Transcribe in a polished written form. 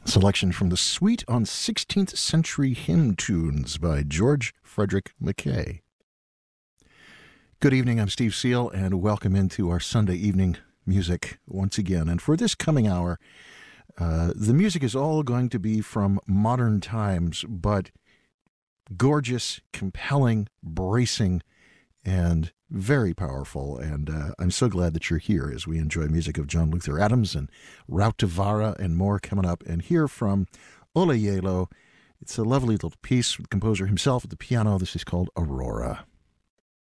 Selection from the Suite on 16th Century Hymn Tunes by George Frederick Mackay. Good evening, I'm Steve Seal, and welcome into our Sunday evening music once again. And for this coming hour, the music is all going to be from modern times, but gorgeous, compelling, bracing, and very powerful. And I'm so glad that you're here as we enjoy music of John Luther Adams and Raut Vara and more coming up. And hear from Ola Yelo. It's a lovely little piece with the composer himself at the piano. This is called Aurora.